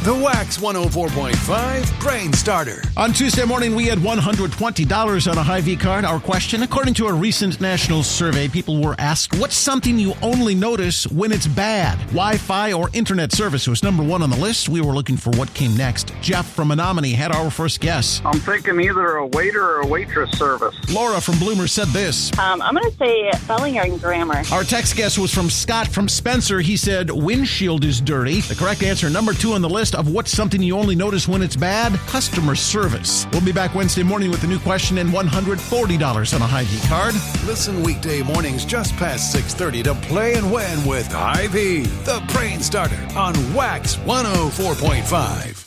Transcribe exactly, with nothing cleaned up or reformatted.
The Wax one oh four point five Brain Starter. On Tuesday morning, we had one hundred twenty dollars on a Hy-Vee card. Our question, according to a recent national survey, people were asked, what's something you only notice when it's bad? Wi-Fi or internet service was number one on the list. We were looking for what came next. Jeff from Menominee had our first guess. I'm thinking either a waiter or a waitress service. Laura from Bloomer said this. Um, I'm going to say spelling and grammar. Our text guess was from Scott from Spencer. He said windshield is dirty. The correct answer, number two on the list of what's something you only notice when it's bad, customer service. We'll be back Wednesday morning with a new question and one hundred forty dollars on a Hy-Vee card. Listen weekday mornings just past six thirty to Play and Win with Hy-Vee, the Brain Starter on Wax one oh four point five.